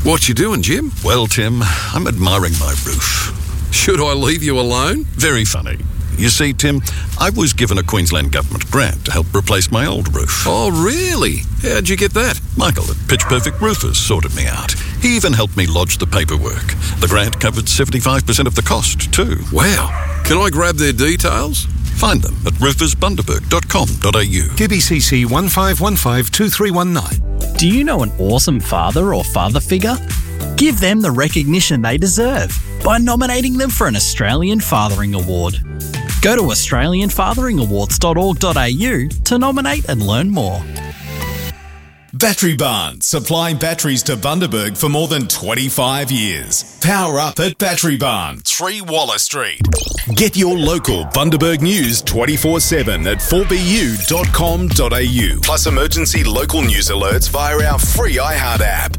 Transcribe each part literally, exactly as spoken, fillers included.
What you doing, Jim? Well, Tim, I'm admiring my roof. Should I leave you alone? Very funny. You see, Tim, I was given a Queensland Government grant to help replace my old roof. Oh, really? How'd you get that? Michael at Pitch Perfect Roofers sorted me out. He even helped me lodge the paperwork. The grant covered seventy-five percent of the cost, too. Wow. Can I grab their details? Find them at roofers bundaberg dot com dot a u. K B C C one five one five two three one nine. Do you know an awesome father or father figure? Give them the recognition they deserve by nominating them for an Australian Fathering Award. Go to australian fathering awards dot org dot a u to nominate and learn more. Battery Barn, supplying batteries to Bundaberg for more than twenty-five years. Power up at Battery Barn, three Wallace Street. Get your local Bundaberg news twenty-four seven at four b u dot com dot a u. Plus emergency local news alerts via our free iHeart app.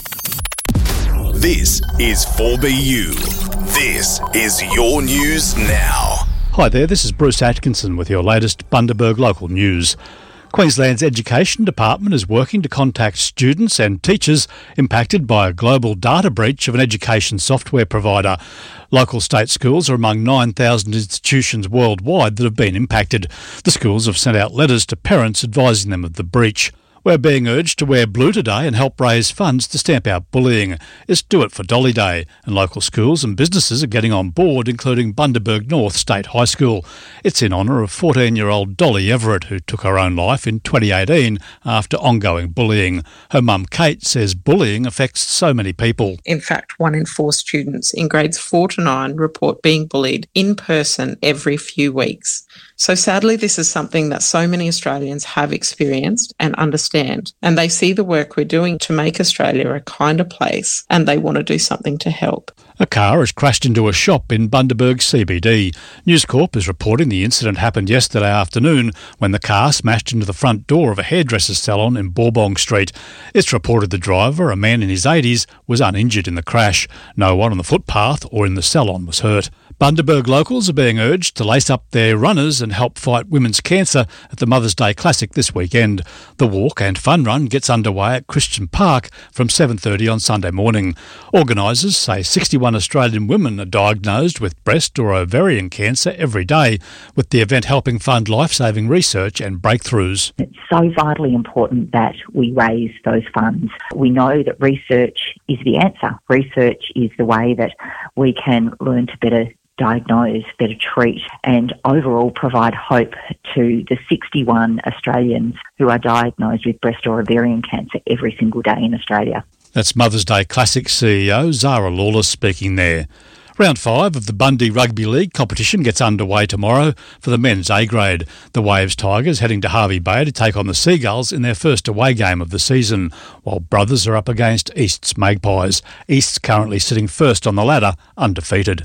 This is four B U. This is your news now. Hi there, this is Bruce Atkinson with your latest Bundaberg local news. Queensland's Education Department is working to contact students and teachers impacted by a global data breach of an education software provider. Local state schools are among nine thousand institutions worldwide that have been impacted. The schools have sent out letters to parents advising them of the breach. We're being urged to wear blue today and help raise funds to stamp out bullying. It's Do It for Dolly Day, and local schools and businesses are getting on board, including Bundaberg North State High School. It's in honour of fourteen-year-old Dolly Everett, who took her own life in twenty eighteen after ongoing bullying. Her mum, Kate, says bullying affects so many people. In fact, one in four students in grades four to nine report being bullied in person every few weeks. So sadly, this is something that so many Australians have experienced and understand, and they see the work we're doing to make Australia a kinder place, and they want to do something to help. A car has crashed into a shop in Bundaberg C B D. News Corp is reporting the incident happened yesterday afternoon when the car smashed into the front door of a hairdresser's salon in Bourbon Street. It's reported the driver, a man in his eighties, was uninjured in the crash. No one on the footpath or in the salon was hurt. Bundaberg locals are being urged to lace up their runners and help fight women's cancer at the Mother's Day Classic this weekend. The walk and fun run gets underway at Christian Park from seven thirty on Sunday morning. Organisers say sixty-one Australian women are diagnosed with breast or ovarian cancer every day, with the event helping fund life-saving research and breakthroughs. It's so vitally important that we raise those funds. We know that research is the answer. Research is the way that we can learn to better diagnose, better treat, and overall provide hope to the sixty-one Australians who are diagnosed with breast or ovarian cancer every single day in Australia. That's Mother's Day Classic C E O Zara Lawless speaking there. Round five of the Bundy Rugby League competition gets underway tomorrow for the men's A grade. The Waves Tigers heading to Hervey Bay to take on the Seagulls in their first away game of the season, while Brothers are up against East's Magpies. East's currently sitting first on the ladder, undefeated.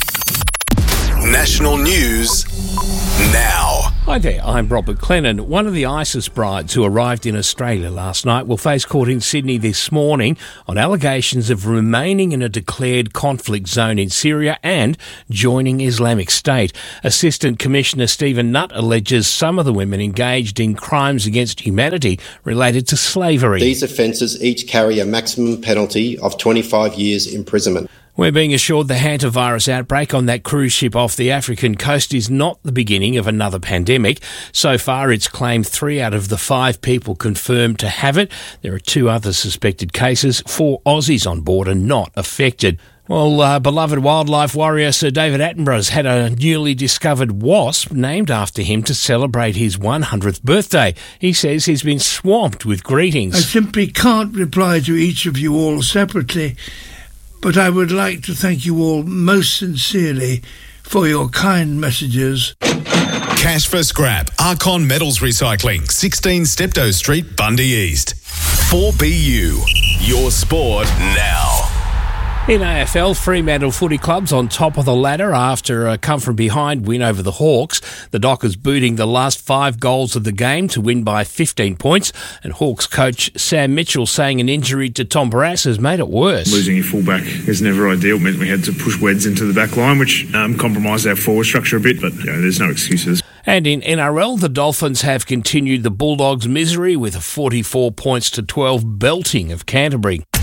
National news now. Hi there, I'm Robert Clennon. One of the ISIS brides who arrived in Australia last night will face court in Sydney this morning on allegations of remaining in a declared conflict zone in Syria and joining Islamic State. Assistant Commissioner Stephen Nutt alleges some of the women engaged in crimes against humanity related to slavery. These offences each carry a maximum penalty of twenty-five years imprisonment. We're being assured the hantavirus outbreak on that cruise ship off the African coast is not the beginning of another pandemic. So far, it's claimed three out of the five people confirmed to have it. There are two other suspected cases. Four Aussies on board are not affected. Well, uh, beloved wildlife warrior Sir David Attenborough's had a newly discovered wasp named after him to celebrate his one hundredth birthday. He says he's been swamped with greetings. I simply can't reply to each of you all separately, but I would like to thank you all most sincerely for your kind messages. Cash for scrap. Archon Metals Recycling, sixteen Steptoe Street, Bundy East. four B U, your sport now. In A F L, Fremantle Footy Club's on top of the ladder after a come-from-behind win over the Hawks. The Dockers booting the last five goals of the game to win by fifteen points, and Hawks coach Sam Mitchell saying an injury to Tom Barrass has made it worse. Losing your fullback is never ideal. It meant we had to push Weds into the back line, which um, compromised our forward structure a bit, but you know, there's no excuses. And in N R L, the Dolphins have continued the Bulldogs' misery with a forty-four points to twelve belting of Canterbury.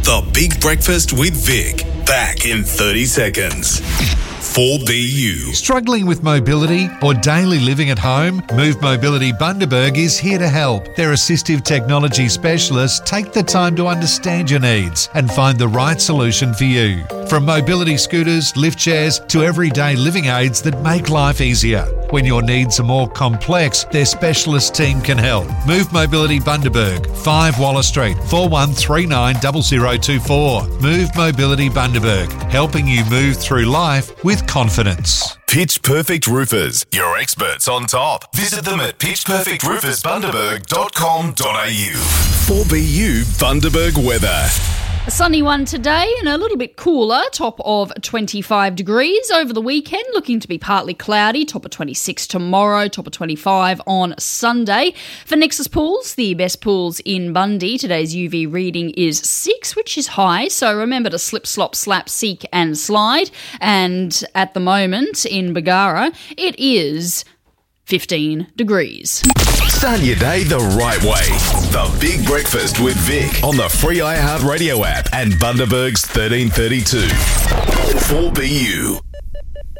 The Big Breakfast with Vic. Back in thirty seconds. four B U. Struggling with mobility or daily living at home? Move Mobility Bundaberg is here to help. Their assistive technology specialists take the time to understand your needs and find the right solution for you. From mobility scooters, lift chairs to everyday living aids that make life easier. When your needs are more complex, their specialist team can help. Move Mobility Bundaberg, five Waller Street, four one three nine zero zero two four. Move Mobility Bundaberg, helping you move through life with confidence. Pitch Perfect Roofers, your experts on top. Visit them at pitch perfect roofers bundaberg dot com dot a u. four B U Bundaberg weather. A sunny one today and a little bit cooler, top of twenty-five degrees. Over the weekend, looking to be partly cloudy, top of twenty-six tomorrow, top of twenty-five on Sunday. For Nexus Pools, the best pools in Bundy, today's U V reading is six, which is high, so remember to slip, slop, slap, seek and slide. And at the moment in Bargara, it is fifteen degrees. Start your day the right way. The Big Breakfast with Vic on the free iHeartRadio app and Bundaberg's thirteen thirty-two. four B U.